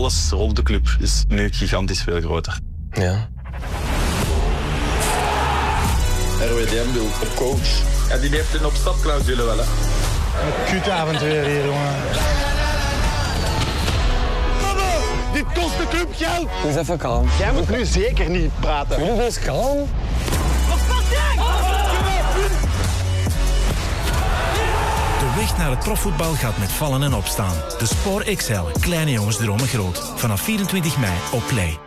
alles rond de club is nu gigantisch veel groter. Ja. RWDM wil op coach. Ja, die heeft een opstapclausule wel, hè. Een kut avontuur hier, jongen. Dit kost de club geld! Dus even kalm. Jij moet nu zeker niet praten. Jullie dus kalm? De weg naar het profvoetbal gaat met vallen en opstaan. De Sport XL, kleine jongens dromen groot. Vanaf 24 mei op Play.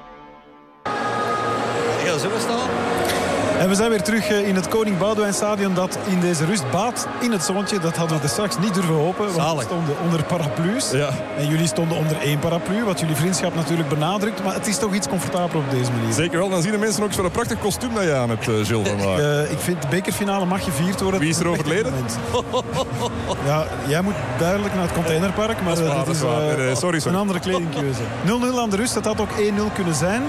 Ja, zo is het al. En we zijn weer terug in het Koning Boudewijn Stadion dat in deze rust baat in het zonnetje. Dat hadden we er straks niet durven hopen, want we stonden onder paraplu's. Ja. En jullie stonden onder één paraplu, wat jullie vriendschap natuurlijk benadrukt. Maar het is toch iets comfortabeler op deze manier. Zeker wel, dan zien de mensen ook zo'n een prachtig kostuum dat je aan hebt, Gilles vandaag. Ik vind de bekerfinale mag gevierd worden. Wie is er overleden? Ja, jij moet duidelijk naar het containerpark, maar dat is sorry. een andere kledingkeuze. 0-0 aan de rust, dat had ook 1-0 kunnen zijn.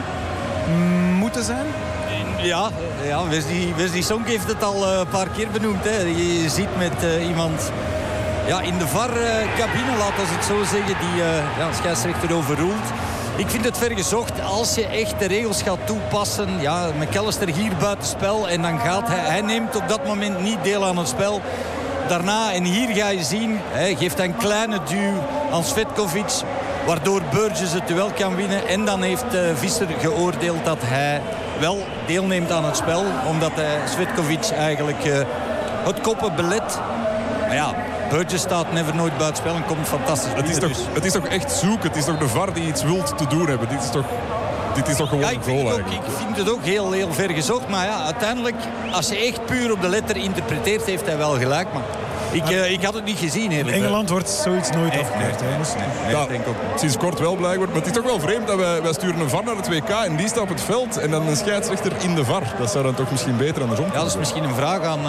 Moeten zijn. Ja, Wesley Sonk heeft het al een paar keer benoemd. Hè. Je ziet met iemand in de VAR-cabine, laat ons het zo zeggen, die scheidsrechter overroelt. Ik vind het vergezocht als je echt de regels gaat toepassen. Ja, McAllister hier buitenspel en dan gaat hij neemt op dat moment niet deel aan het spel. Daarna, en hier ga je zien, geeft hij een kleine duw aan Svetkovic, waardoor Burgess het duel kan winnen. En dan heeft Visser geoordeeld dat hij wel deelneemt aan het spel, omdat Svetkovic eigenlijk het koppen belet. Maar ja, Burgess staat never nooit buitenspel en komt fantastisch binnen. Het is toch echt zoek, het is toch de VAR die iets wilt te doen hebben. Dit is toch gewoon een goal eigenlijk. Ik vind het ook heel, heel ver gezocht. Maar ja, uiteindelijk, als je echt puur op de letter interpreteert, heeft hij wel gelijk. Maar ik had het niet gezien, eerlijk. In Engeland wordt zoiets nooit afgekeurd. Nee, denk ook. Sinds kort wel blijkbaar. Maar het is toch wel vreemd dat wij sturen een VAR naar het WK en die staat op het veld en dan een scheidsrechter in de VAR. Dat zou dan toch misschien beter andersom zijn. Ja, dat is misschien een vraag aan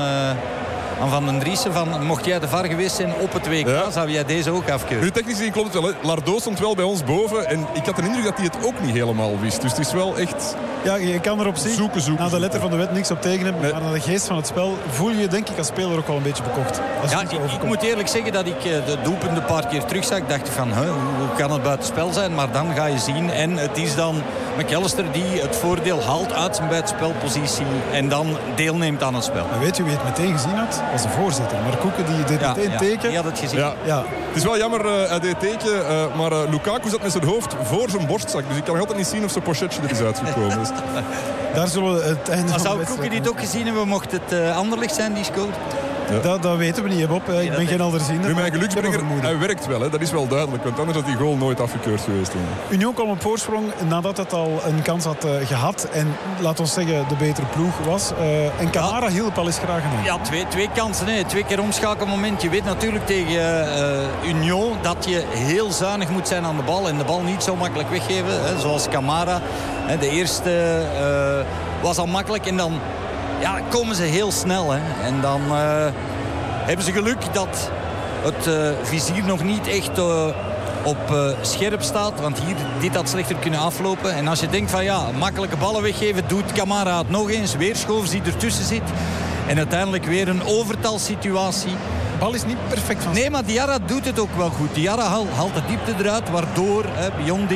Van den Driessen. Van, mocht jij de VAR geweest zijn op het WK, zou jij deze ook afkeuren? Nu, technisch gezien klopt het wel. Hè. Lardo stond wel bij ons boven en ik had de indruk dat hij het ook niet helemaal wist. Dus het is wel echt... Ja, je kan er op zich na de letter van de wet niks op tegen hebben. Nee. Maar naar de geest van het spel voel je denk ik als speler ook wel een beetje bekocht. Ik moet eerlijk zeggen dat ik de doelpunt een paar keer terugzag. Ik dacht van, hoe kan het buitenspel zijn? Maar dan ga je zien. En het is dan McAllister die het voordeel haalt uit zijn buitenspelpositie. En dan deelneemt aan het spel. En weet je wie het meteen gezien had? Was de voorzitter. Maar Koeken die deed meteen teken. Die had het gezien. Ja. Het is wel jammer, hij deed teken. Maar Lukaku zat met zijn hoofd voor zijn borstzak. Dus ik kan nog altijd niet zien of zijn pochetje er is uitgekomen. Dus. Daar zullen we het einde van de zou wedstrijd... Koeken dit ook gezien hebben, mocht het Anderlecht zijn die scoort? Ja. Dat weten we niet, Bob. Ik ben geen alderziender. Nu, mijn geluksbringer, hij werkt wel. Hè. Dat is wel duidelijk. Want anders had die goal nooit afgekeurd geweest. Union kwam op voorsprong nadat het al een kans had gehad. En laat ons zeggen, de betere ploeg was. En Camara hielp al eens graag aan. Ja, twee kansen. Hè. 2 keer omschakelmoment. Je weet natuurlijk tegen Union dat je heel zuinig moet zijn aan de bal. En de bal niet zo makkelijk weggeven. Hè, zoals Camara. De eerste was al makkelijk. En dan komen ze heel snel. Hè. En dan hebben ze geluk dat het vizier nog niet echt op scherp staat. Want dit had slechter kunnen aflopen. En als je denkt van makkelijke ballen weggeven, doet Camara het nog eens. Weer Schoofs die ertussen zit. En uiteindelijk weer een overtalsituatie. De bal is niet perfect van. Nee, maar Diarra doet het ook wel goed. Diarra haalt de diepte eruit, waardoor Biondik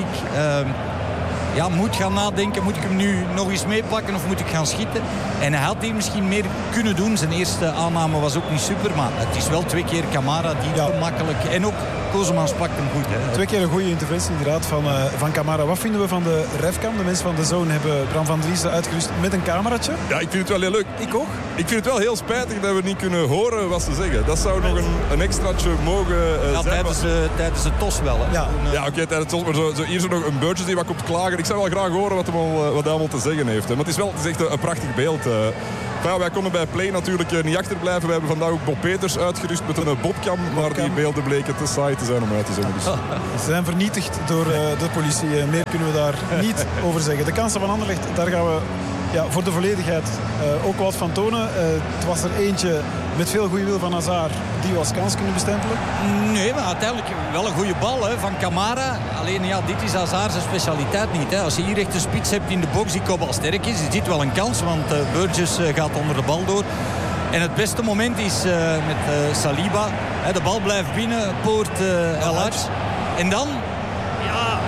moet gaan nadenken. Moet ik hem nu nog eens meepakken of moet ik gaan schieten? En hij had hier misschien meer kunnen doen. Zijn eerste aanname was ook niet super. Maar het is wel 2 keer Camara die te makkelijk... En ook Kozemans pakt hem goed. Hè. 2 keer een goede interventie inderdaad van Camara. Wat vinden we van de refcam? De mensen van de Zone hebben Bram van Driessen uitgerust met een cameraatje. Ja, ik vind het wel heel leuk. Ik ook. Ik vind het wel heel spijtig dat we niet kunnen horen wat ze zeggen. Dat zou nog een extraatje mogen zijn. Tijdens het tos wel. Hè. Ja, oké, tijdens het tos. Maar hier zo nog een Burgess die wat komt klagen. Ik zou wel graag horen wat hij allemaal te zeggen heeft. Hè. Maar het is echt een prachtig beeld. Wij konden bij Play natuurlijk niet achterblijven. We hebben vandaag ook Bob Peters uitgerust met een bobcam. Maar die beelden bleken te saai te zijn om uit te zenden. Dus. Ze zijn vernietigd door de politie. Meer kunnen we daar niet over zeggen. De kansen van Anderlecht, daar gaan we voor de volledigheid ook wat van tonen. Het was er eentje met veel goede wil van Hazard die we als kans kunnen bestempelen. Nee, maar uiteindelijk wel een goede bal van Camara. Alleen dit is Hazard zijn specialiteit niet. Hè. Als je hier echt een spits hebt in de box die kopbal sterk is dit wel een kans, want Burgess gaat onder de bal door. En het beste moment is met Saliba. De bal blijft binnen, Poort El Hadj. En dan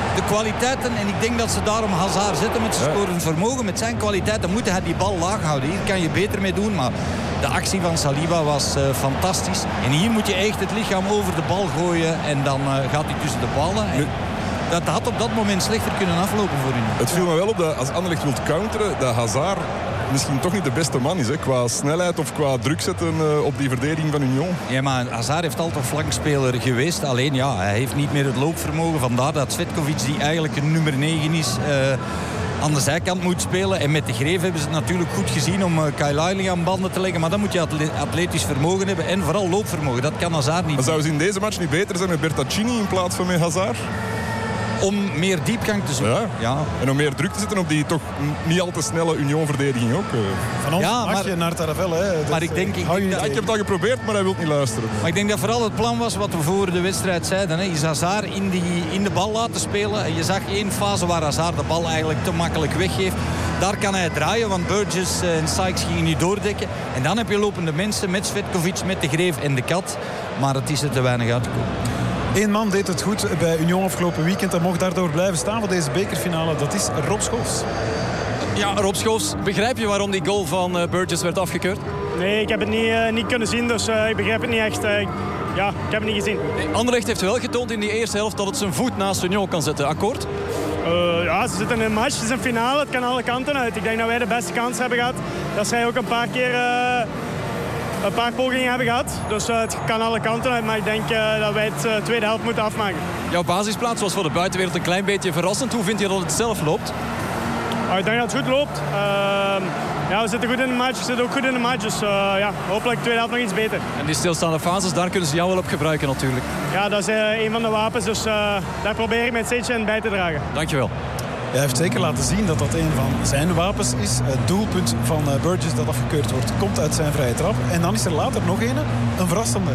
de kwaliteiten, en ik denk dat ze daarom Hazard zetten met zijn scorend vermogen. Met zijn kwaliteiten moet hij die bal laag houden. Hier kan je beter mee doen, maar de actie van Saliba was fantastisch. En hier moet je echt het lichaam over de bal gooien en dan gaat hij tussen de ballen. En dat had op dat moment slechter kunnen aflopen voor hun. Het viel me wel op dat als Anderlecht wilt counteren, dat Hazard misschien toch niet de beste man is. Hè? Qua snelheid of qua druk zetten op die verdediging van Union. Ja, maar Hazard heeft altijd flankspeler geweest. Alleen ja, hij heeft niet meer het loopvermogen. Vandaar dat Cvetkovic, die eigenlijk een nummer 9 is, aan de zijkant moet spelen. En met de Greef hebben ze het natuurlijk goed gezien om Kyle Ayling aan banden te leggen. Maar dan moet je atletisch vermogen hebben en vooral loopvermogen. Dat kan Hazard niet. Maar zou ze in deze match niet beter zijn met Bertaccini in plaats van met Hazard? Om meer diepgang te zoeken. Ja. En om meer druk te zetten op die toch niet al te snelle Union-verdediging ook. Van ons mag je naar Taravella. Maar ik denk... ik heb het al geprobeerd, maar hij wil niet luisteren. Maar ik denk dat vooral het plan was wat we voor de wedstrijd zeiden. Hè. Is Hazard in de bal laten spelen. En je zag één fase waar Hazard de bal eigenlijk te makkelijk weggeeft. Daar kan hij draaien, want Burgess en Sykes gingen niet doordekken. En dan heb je lopende mensen met Cvetkovic, met de Greef en de Kat. Maar het is er te weinig uitgekomen. Eén man deed het goed bij Union afgelopen weekend en mocht daardoor blijven staan voor deze bekerfinale. Dat is Rob Schoofs. Ja, Rob Schoofs, begrijp je waarom die goal van Burgess werd afgekeurd? Nee, ik heb het niet kunnen zien, dus ik begrijp het niet echt. Ik heb het niet gezien. Anderlecht heeft wel getoond in die eerste helft dat het zijn voet naast Union kan zetten. Akkoord? Ze zitten in een match, het is een finale, het kan alle kanten uit. Ik denk dat wij de beste kans hebben gehad. Dat zij ook een paar keer... een paar pogingen hebben gehad. Dus het kan alle kanten uit. Maar ik denk dat wij het tweede helft moeten afmaken. Jouw basisplaats was voor de buitenwereld een klein beetje verrassend. Hoe vind je dat het zelf loopt? Ik denk dat het goed loopt. We zitten goed in de match. We zitten ook goed in de match. Dus hopelijk de tweede helft nog iets beter. En die stilstaande fases, daar kunnen ze jou wel op gebruiken natuurlijk. Ja, dat is een van de wapens. Dus daar probeer ik met Setje in bij te dragen. Dankjewel. Hij heeft zeker laten zien dat dat een van zijn wapens is. Het doelpunt van Burgess dat afgekeurd wordt, komt uit zijn vrije trap. En dan is er later nog een verrassende.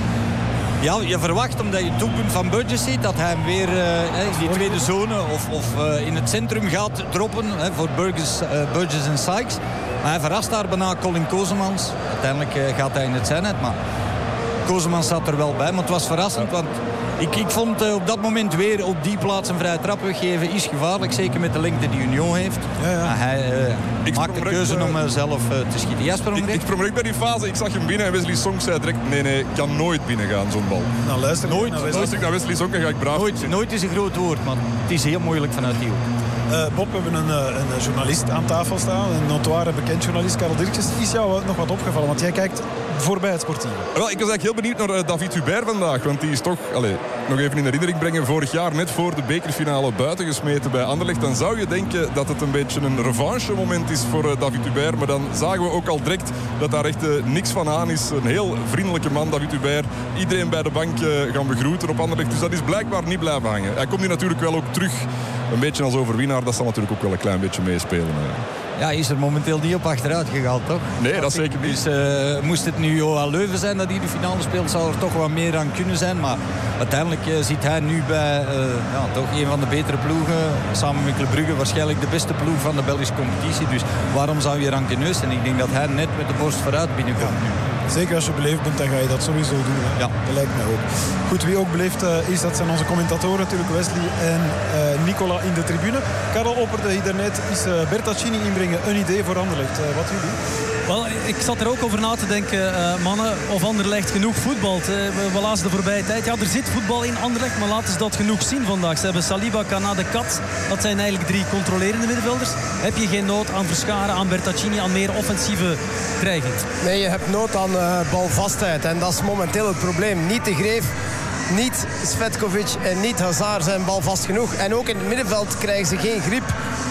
Ja, je verwacht omdat je het doelpunt van Burgess ziet dat hij hem weer die tweede zone of in het centrum gaat droppen voor Burgess en Sykes. Maar hij verrast daar bijna Colin Kozemans. Uiteindelijk gaat hij in het zijnet, maar Kozemans zat er wel bij. Maar het was verrassend, want ik vond op dat moment weer op die plaats een vrije trap weggeven is gevaarlijk. Zeker met de lengte die Union heeft. Ja. Hij maakt de keuze om zelf te schieten. Jasper, ik sprong direct bij die fase. Ik zag hem binnen en Wesley Sonk zei direct... Nee, kan nooit binnen gaan, zo'n bal. Nou, luister nooit ik naar Wesley Sonk en ga ik braaf. Nooit is een groot woord, maar het is heel moeilijk vanuit die hoek. Bob, we hebben een journalist aan tafel staan. Een notoire bekend journalist, Karel Dirkjes. Is jou nog wat opgevallen? Want jij kijkt voorbij het sportieve. Wel, ik was eigenlijk heel benieuwd naar David Hubert vandaag. Want die is toch, nog even in herinnering brengen... vorig jaar net voor de bekerfinale buiten gesmeten bij Anderlecht. Dan zou je denken dat het een beetje een revanche moment is voor David Hubert. Maar dan zagen we ook al direct dat daar echt niks van aan is. Een heel vriendelijke man, David Hubert. Iedereen bij de bank gaan begroeten op Anderlecht. Dus dat is blijkbaar niet blijven hangen. Hij komt nu natuurlijk wel ook terug. Een beetje als overwinnaar, dat zal natuurlijk ook wel een klein beetje meespelen. Ja, is er momenteel niet op achteruit gegaan, toch? Nee, dat zeker niet. Dus moest het nu Johan Leuven zijn dat hij de finale speelt, zou er toch wat meer aan kunnen zijn. Maar uiteindelijk ziet hij nu bij toch een van de betere ploegen. Samen met Club Brugge waarschijnlijk de beste ploeg van de Belgische competitie. Dus waarom zou je rankeneus zijn? Ik denk dat hij net met de borst vooruit binnenkomt nu. Zeker als je beleefd bent, dan ga je dat sowieso doen. Hè? Ja. Dat lijkt mij ook. Goed, wie ook beleefd is, dat zijn onze commentatoren natuurlijk. Wesley en Nicola in de tribune. Karel opperde hier daarnet, is Bertaccini inbrengen een idee voor Anderlecht. Wat jullie? Wel, ik zat er ook over na te denken, mannen, of Anderlecht genoeg voetbalt. We lazen de voorbije tijd. Ja, er zit voetbal in Anderlecht, maar laten ze dat genoeg zien vandaag. Ze hebben Saliba, Kana, de Kat. Dat zijn eigenlijk 3 controlerende middenvelders. Heb je geen nood aan Verscharen, aan Bertaccini, aan meer offensieve dreiging? Nee, je hebt nood aan balvastheid. En dat is momenteel het probleem. Niet de Greef, niet Cvetkovic en niet Hazard zijn balvast genoeg. En ook in het middenveld krijgen ze geen grip.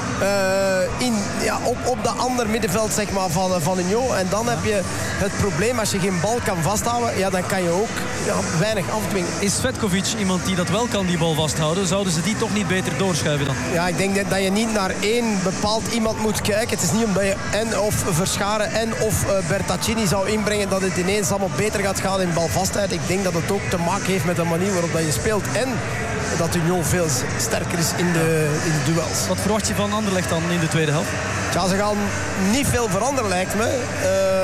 Op de ander middenveld zeg maar, van Union. En dan heb je het probleem, als je geen bal kan vasthouden, ja, dan kan je ook weinig afdwingen. Is Cvetkovic iemand die dat wel kan, die bal vasthouden? Zouden ze die toch niet beter doorschuiven dan? Ja, ik denk dat je niet naar één bepaald iemand moet kijken. Het is niet omdat je en of Verscharen en of Bertaccini zou inbrengen dat het ineens allemaal beter gaat gaan in balvastheid. Ik denk dat het ook te maken heeft met de manier waarop dat je speelt. En dat Union veel sterker is in de duels. Wat verwacht je van Anderlecht dan in de tweede helft? Ja, ze gaan niet veel veranderen, lijkt me.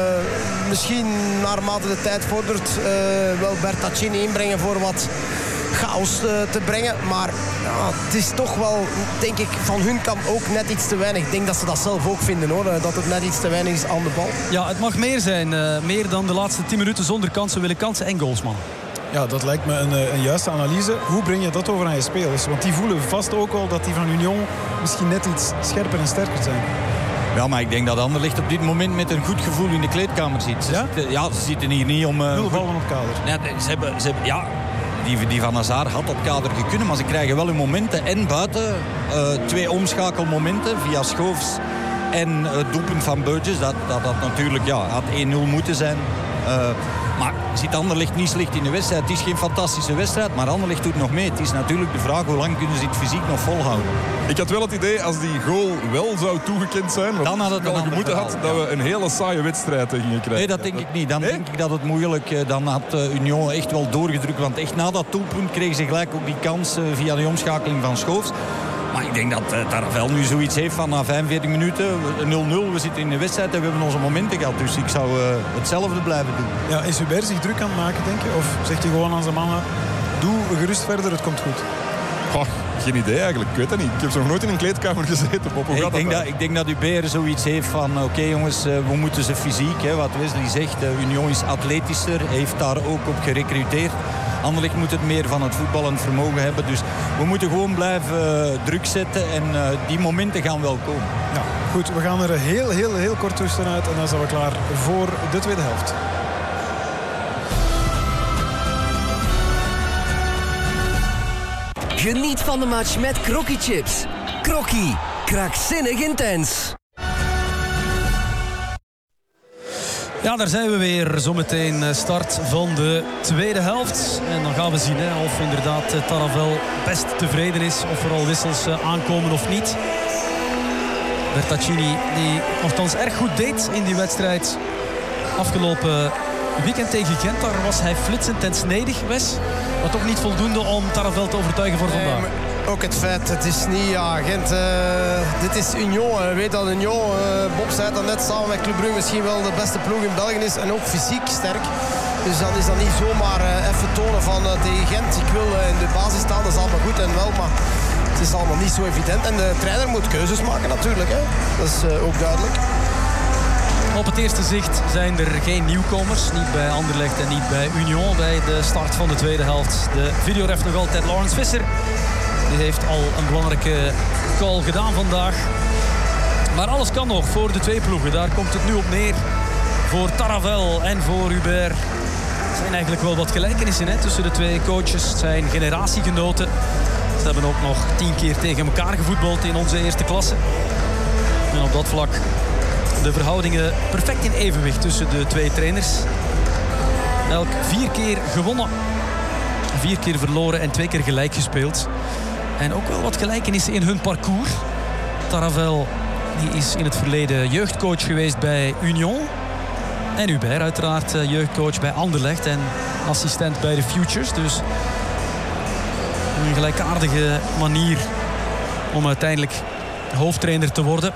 Misschien naarmate de tijd vordert wel Bertaccini inbrengen voor wat chaos te brengen. Maar ja, het is toch wel, denk ik, van hun kant ook net iets te weinig. Ik denk dat ze dat zelf ook vinden, hoor. Dat het net iets te weinig is aan de bal. Ja, het mag meer zijn. Meer dan de laatste 10 minuten zonder kansen. Willen kansen en goals, man. Ja, dat lijkt me een juiste analyse. Hoe breng je dat over aan je spelers? Want die voelen vast ook wel dat die van Union misschien net iets scherper en sterker zijn. Ja, maar ik denk dat Anderlecht op dit moment met een goed gevoel in de kleedkamer zit. Ze zitten hier niet om... 0 ballen op kader. Ja, ze hebben die van Hazard had op kader gekund, maar ze krijgen wel hun momenten. En buiten 2 omschakelmomenten via Schoofs en het doelpunt van Burgess. Dat natuurlijk had 1-0 moeten zijn. Maar zit Anderlecht niet slecht in de wedstrijd. Het is geen fantastische wedstrijd, maar Anderlecht doet nog mee. Het is natuurlijk de vraag hoe lang kunnen ze het fysiek nog volhouden. Ik had wel het idee, als die goal wel zou toegekend zijn, dan had het al gemoeten had, dat we een hele saaie wedstrijd gingen krijgen. Nee, dat denk ik niet. Dan denk ik dat het moeilijk... Dan had Union echt wel doorgedrukt. Want echt na dat doelpunt kregen ze gelijk ook die kans via de omschakeling van Schoofs. Maar ik denk dat Taravell nu zoiets heeft van na 45 minuten, 0-0, we zitten in de wedstrijd en we hebben onze momenten gehad. Dus ik zou hetzelfde blijven doen. Ja, is Hubert zich druk aan het maken, denk je? Of zegt hij gewoon aan zijn mannen, doe gerust verder, het komt goed? Oh, geen idee eigenlijk, ik weet het niet. Ik heb zo nog nooit in een kleedkamer gezeten. Ik denk dat Hubert zoiets heeft van, oké, jongens, we moeten ze fysiek, wat Wesley zegt. Union is atletischer, heeft daar ook op gerecruiteerd. Anderlecht moet het meer van het voetballend vermogen hebben. Dus we moeten gewoon blijven druk zetten en die momenten gaan wel komen. Ja, goed, we gaan er heel kort tussenuit en dan zijn we klaar voor de tweede helft. Geniet van de match met Crocky Chips. Crocky, krankzinnig intens. Ja, daar zijn we weer. Zometeen start van de tweede helft. En dan gaan we zien of inderdaad Taravell best tevreden is. Of er al wissels aankomen of niet. Bertaccini, die nogthans erg goed deed in die wedstrijd. Afgelopen weekend tegen Gent, daar was hij flitsend en snedig, Wes. Maar toch niet voldoende om Taravell te overtuigen voor vandaag. Ook het feit, het is niet, Gent, dit is Union. Je weet dat Union, Bob zei dat net, samen met Club Brugge misschien wel de beste ploeg in België is. En ook fysiek sterk. Dus dan is dat niet zomaar even tonen van tegen Gent. Ik wil in de basis staan, dat is allemaal goed en wel, maar het is allemaal niet zo evident. En de trainer moet keuzes maken natuurlijk, hè. Dat is ook duidelijk. Op het eerste zicht zijn er geen nieuwkomers. Niet bij Anderlecht en niet bij Union bij de start van de tweede helft. De videoref nog altijd Laurens Visser. Die heeft al een belangrijke call gedaan vandaag. Maar alles kan nog voor de twee ploegen. Daar komt het nu op neer. Voor Taravell en voor Hubert. Er zijn eigenlijk wel wat gelijkenissen tussen de twee coaches. Het zijn generatiegenoten. Ze hebben ook nog 10 keer tegen elkaar gevoetbald in onze eerste klasse. En op dat vlak de verhoudingen perfect in evenwicht tussen de twee trainers. Elk 4 keer gewonnen. 4 keer verloren en 2 keer gelijk gespeeld. En ook wel wat gelijkenissen in hun parcours. Taravell die is in het verleden jeugdcoach geweest bij Union. En Hubert uiteraard jeugdcoach bij Anderlecht en assistent bij de Futures. Dus een gelijkaardige manier om uiteindelijk hoofdtrainer te worden.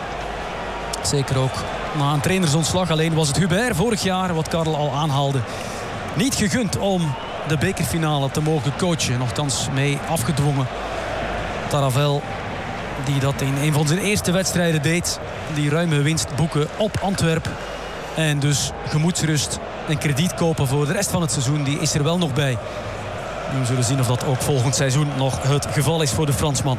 Zeker ook na een trainersontslag. Alleen was het Hubert vorig jaar, wat Karel al aanhaalde, niet gegund om de bekerfinale te mogen coachen. Nochtans mee afgedwongen. Taravell, die dat in een van zijn eerste wedstrijden deed. Die ruime winst boeken op Antwerpen. En dus gemoedsrust en krediet kopen voor de rest van het seizoen. Die is er wel nog bij. We zullen zien of dat ook volgend seizoen nog het geval is voor de Fransman.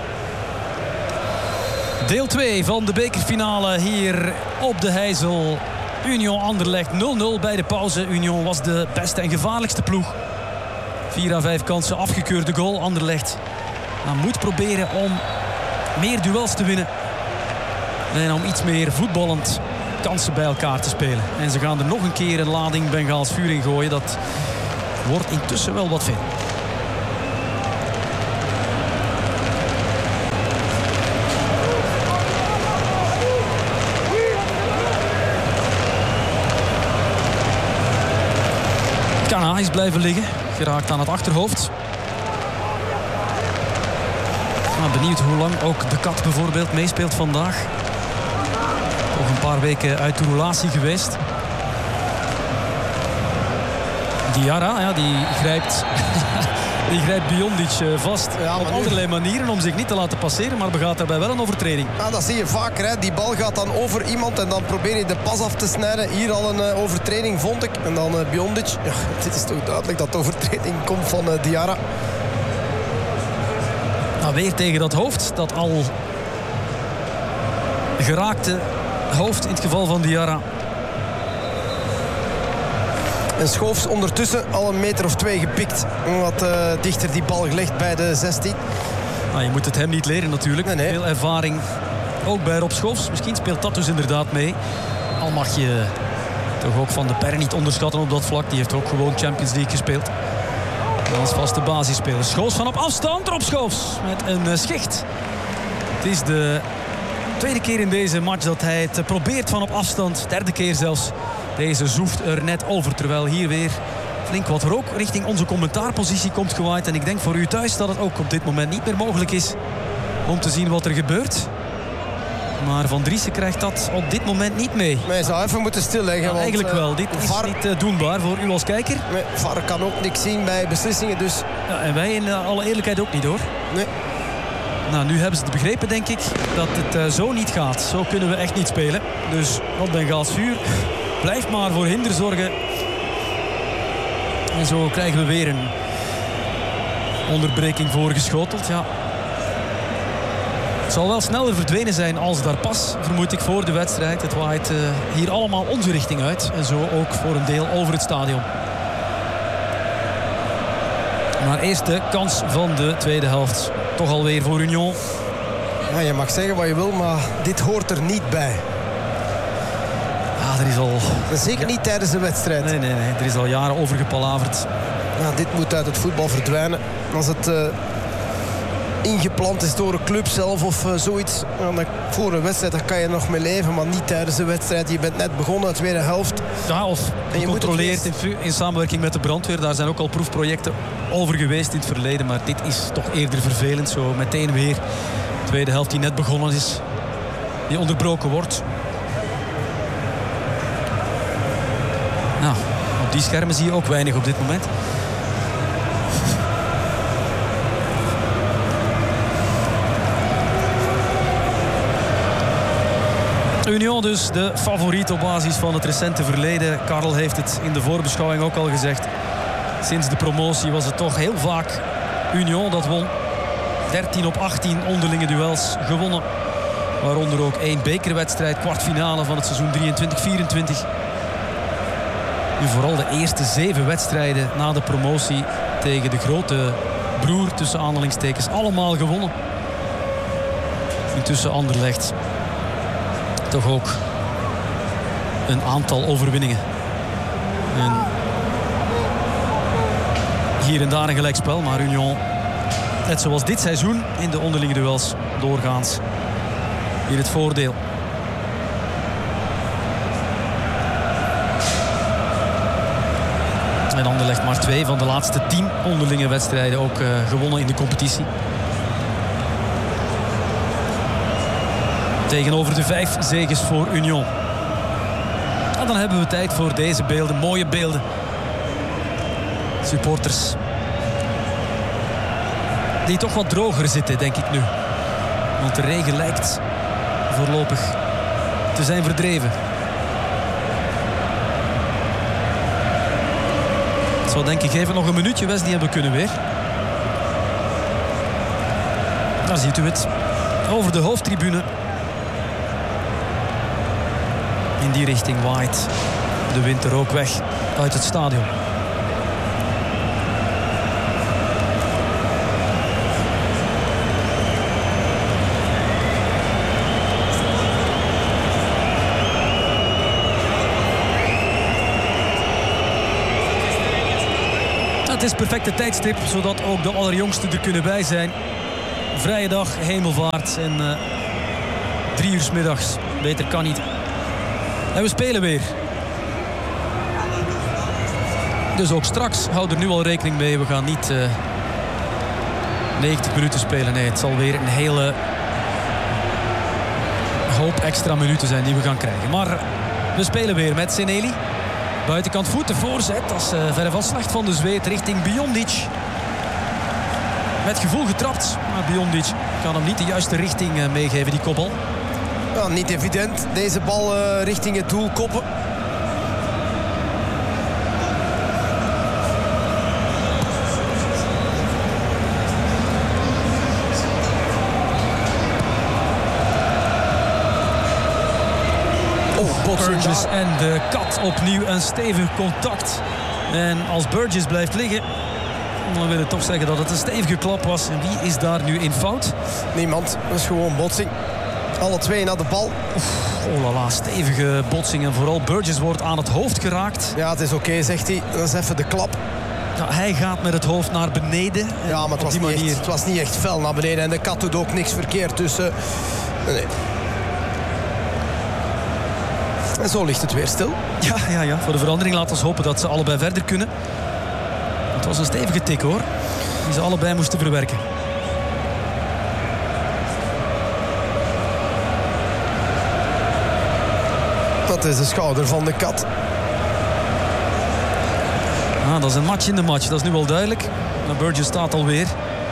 Deel 2 van de bekerfinale hier op de Heysel. Union Anderlecht 0-0 bij de pauze. Union was de beste en gevaarlijkste ploeg. 4 à 5 kansen, afgekeurde goal. Anderlecht moet proberen om meer duels te winnen. En om iets meer voetballend kansen bij elkaar te spelen. En ze gaan er nog een keer een lading Bengaals vuur in gooien. Dat wordt intussen wel wat veel. Kana is blijven liggen. Geraakt aan het achterhoofd. Benieuwd hoe lang ook de Kat bijvoorbeeld meespeelt vandaag. Toch een paar weken uit de roulatie geweest. Diarra, die grijpt Die grijpt Biondic vast op allerlei manieren om zich niet te laten passeren, maar begaat daarbij wel een overtreding. Ja, dat zie je vaker. Hè. Die bal gaat dan over iemand en dan probeer je de pas af te snijden. Hier al een overtreding, vond ik. En dan Biondic. Ja, dit is toch duidelijk dat de overtreding komt van Diarra. Nou, weer tegen dat hoofd, dat al geraakte hoofd in het geval van Diarra. En Schoofs ondertussen al een meter of 2 gepikt. Wat dichter die bal gelegd bij de 16. Nou, je moet het hem niet leren natuurlijk. Nee. Veel ervaring ook bij Rob Schoofs. Misschien speelt dat dus inderdaad mee. Al mag je toch ook Van de Perre niet onderschatten op dat vlak. Die heeft ook gewoon Champions League gespeeld. Als vaste basisspeler. Schoofs van op afstand. Rob Schoofs met een schicht. Het is de tweede keer in deze match dat hij het probeert van op afstand. Derde keer zelfs. Deze zoeft er net over. Terwijl hier weer flink wat rook richting onze commentaarpositie komt gewaaid. En ik denk voor u thuis dat het ook op dit moment niet meer mogelijk is om te zien wat er gebeurt. Maar Van Driessen krijgt dat op dit moment niet mee. Maar hij zou even moeten stilleggen. Nou, eigenlijk wel. Dit is VAR niet doenbaar voor u als kijker. Nee, VAR kan ook niks zien bij beslissingen. Dus. Ja, en wij in alle eerlijkheid ook niet hoor. Nee. Nou, nu hebben ze het begrepen denk ik dat het zo niet gaat. Zo kunnen we echt niet spelen. Dus wat Bengaals vuur. Blijf maar voor hinder zorgen. En zo krijgen we weer een onderbreking voorgeschoteld. Ja. Het zal wel sneller verdwenen zijn als daar pas, vermoed ik, voor de wedstrijd. Het waait hier allemaal onze richting uit. En zo ook voor een deel over het stadion. Maar eerst de kans van de tweede helft. Toch alweer voor Union. Ja, je mag zeggen wat je wil, maar dit hoort er niet bij. Er is al... Zeker niet tijdens de wedstrijd. Nee. Er is al jaren over gepalaverd. Ja, dit moet uit het voetbal verdwijnen. Als het ingeplant is door een club zelf of zoiets. Dan voor een wedstrijd daar kan je nog mee leven, maar niet tijdens de wedstrijd. Je bent net begonnen, de tweede helft. Ja, of gecontroleerd in samenwerking met de brandweer. Daar zijn ook al proefprojecten over geweest in het verleden. Maar dit is toch eerder vervelend. Zo meteen weer de tweede helft die net begonnen is. Die onderbroken wordt. Nou, op die schermen zie je ook weinig op dit moment. Union dus de favoriet op basis van het recente verleden. Karel heeft het in de voorbeschouwing ook al gezegd. Sinds de promotie was het toch heel vaak Union dat won. 13 op 18 onderlinge duels gewonnen. Waaronder ook 1 bekerwedstrijd, kwartfinale van het seizoen 23-24. Nu vooral de eerste 7 wedstrijden na de promotie tegen de grote broer tussen aanhalingstekens. Allemaal gewonnen. Intussen Anderlecht toch ook een aantal overwinningen. En hier en daar een gelijkspel, maar Union, net zoals dit seizoen in de onderlinge duels, doorgaans hier het voordeel. En Anderlecht maar 2 van de laatste 10 onderlinge wedstrijden ook gewonnen in de competitie. Tegenover de 5 zeges voor Union. En dan hebben we tijd voor deze beelden, mooie beelden. Supporters die toch wat droger zitten, denk ik nu. Want de regen lijkt voorlopig te zijn verdreven. Het zou denk ik even nog een minuutje, Wes, die hebben kunnen weer. Daar ziet u het. Over de hoofdtribune. In die richting waait de wind er ook weg uit het stadion. Het is perfecte tijdstip, zodat ook de allerjongsten er kunnen bij zijn. Vrije dag, hemelvaart en 3 uur 's middags. Beter kan niet. En we spelen weer. Dus ook straks, houd er nu al rekening mee. We gaan niet 90 minuten spelen. Nee, het zal weer een hele hoop extra minuten zijn die we gaan krijgen. Maar we spelen weer met Seneli. Buitenkant voet, de voorzet. Dat is verre van slecht van de zweet richting Biondic. Met gevoel getrapt, maar Biondic kan hem niet de juiste richting meegeven, die kopbal. Ja, niet evident. Deze bal richting het doel koppen. Burgess en de kat opnieuw een stevig contact. En als Burgess blijft liggen, dan wil ik toch zeggen dat het een stevige klap was. En wie is daar nu in fout? Niemand, dat is gewoon botsing. Alle twee naar de bal. Oh la la, stevige botsing. En vooral Burgess wordt aan het hoofd geraakt. Ja, het is oké, zegt hij. Dat is even de klap. Ja, hij gaat met het hoofd naar beneden. Ja, maar het was niet echt fel naar beneden. En de kat doet ook niks verkeerd. Dus nee. En zo ligt het weer stil. Ja. Voor de verandering laten we hopen dat ze allebei verder kunnen. Het was een stevige tik hoor. Die ze allebei moesten verwerken. Dat is de schouder van de kat. Dat is een match in de match. Dat is nu wel duidelijk. Maar Burgess staat alweer.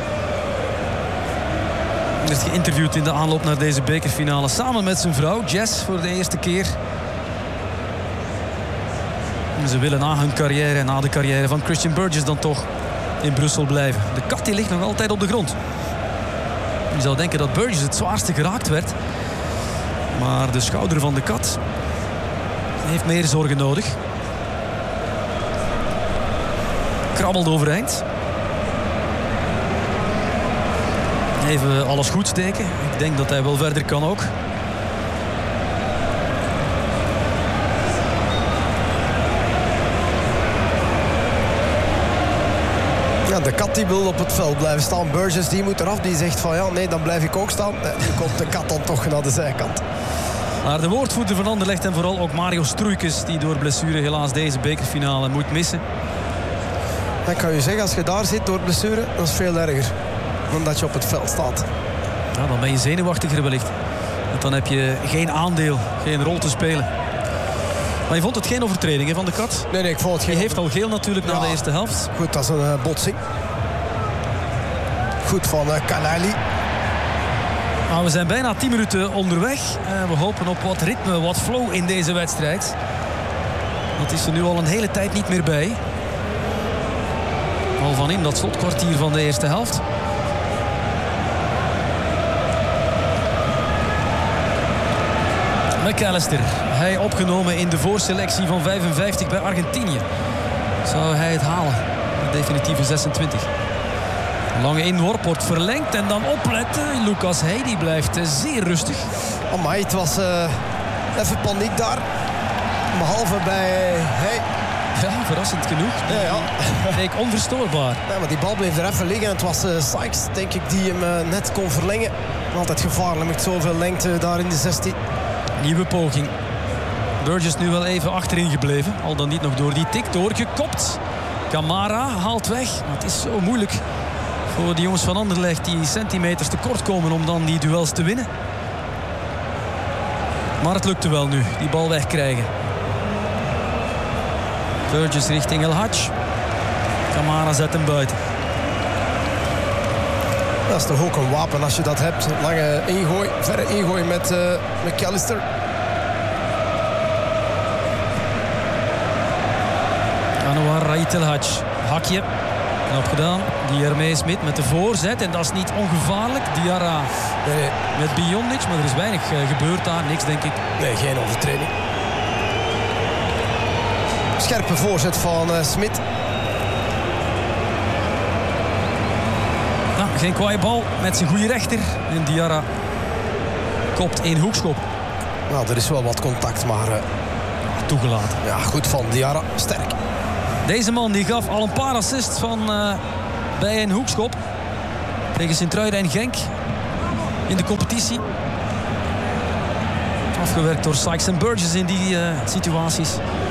Hij is geïnterviewd in de aanloop naar deze bekerfinale. Samen met zijn vrouw, Jess, voor de eerste keer. En ze willen na hun carrière en na de carrière van Christian Burgess dan toch in Brussel blijven. De kat die ligt nog altijd op de grond. Je zou denken dat Burgess het zwaarste geraakt werd. Maar de schouder van de kat heeft meer zorgen nodig. Krabbelt overeind. Even alles goed steken. Ik denk dat hij wel verder kan ook. Ja, de kat die wil op het veld blijven staan. Burgess die moet eraf. Die zegt van ja, nee, dan blijf ik ook staan. Nee, nu komt de kat dan toch naar de zijkant. Maar de woordvoerder van Anderlecht en vooral ook Mario Struikens, die door blessure helaas deze bekerfinale moet missen. Dan kan je zeggen, als je daar zit door blessure, dat is veel erger dan dat je op het veld staat. Ja, dan ben je zenuwachtiger wellicht. Want dan heb je geen aandeel, geen rol te spelen. Maar je vond het geen overtreding hè, van de kat? Nee, ik vond het geen. Die heeft al geel natuurlijk na de eerste helft. Goed, dat is een botsing. Goed van Kalali. Maar we zijn bijna 10 minuten onderweg. We hopen op wat ritme, wat flow in deze wedstrijd. Dat is er nu al een hele tijd niet meer bij. Al van in dat slotkwartier van de eerste helft. McAllister, hij opgenomen in de voorselectie van 55 bij Argentinië. Zou hij het halen? De definitieve 26. Lange inworp wordt verlengd en dan opletten. Lucas Heidi blijft zeer rustig. Amai, het was even paniek daar. Behalve bij hij. Ja, verrassend genoeg. Ja. Leek onverstoorbaar. Ja, maar die bal bleef er even liggen. Het was Sykes, denk ik, die hem net kon verlengen. Altijd gevaarlijk met zoveel lengte daar in de 16. Nieuwe poging. Burgess nu wel even achterin gebleven. Al dan niet nog door die tik doorgekopt. Camara haalt weg. Maar het is zo moeilijk voor de jongens van Anderlecht die centimeters tekort komen om dan die duels te winnen. Maar het lukte wel nu, die bal wegkrijgen. Burgess richting El Hadj. Camara zet hem buiten. Dat is toch ook een wapen als je dat hebt. Lange ingooi, verre ingooi met McAllister. Anouar Raït El Hadj. Hakje. Knap gedaan. Diermee Smit met de voorzet. En dat is niet ongevaarlijk. Diarra met Biondic. Maar er is weinig gebeurd daar. Niks, denk ik. Nee, geen overtreding. Scherpe voorzet van Smit. Nou, geen kwaaie bal met zijn goede rechter. En Diarra kopt in hoekschop. Nou, er is wel wat contact, maar toegelaten. Ja, goed van Diarra. Sterk. Deze man die gaf al een paar assists van bij een hoekschop. Tegen Sint-Truiden en Genk. In de competitie. Afgewerkt door Sykes en Burgess in die situaties.